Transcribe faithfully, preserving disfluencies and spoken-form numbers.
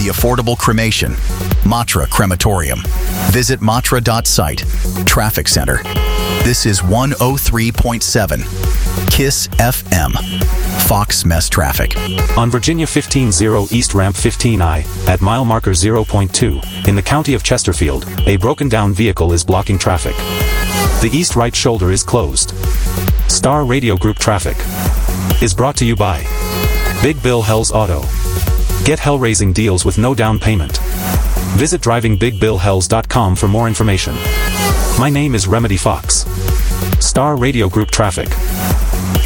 the affordable cremation, Matra Crematorium. Visit matra dot site. Traffic Center. This is one oh three point seven KISS F M. Fox Mess Traffic. On Virginia fifteen oh East Ramp fifteen I, at mile marker zero point two, in the county of Chesterfield, a broken down vehicle is blocking traffic. The east right shoulder is closed. Star Radio Group Traffic is brought to you by Big Bill Hells Auto. Get hell-raising deals with no down payment. Visit driving big bill hells dot com for more information. My name is Remedy Fox. Star Radio Group Traffic.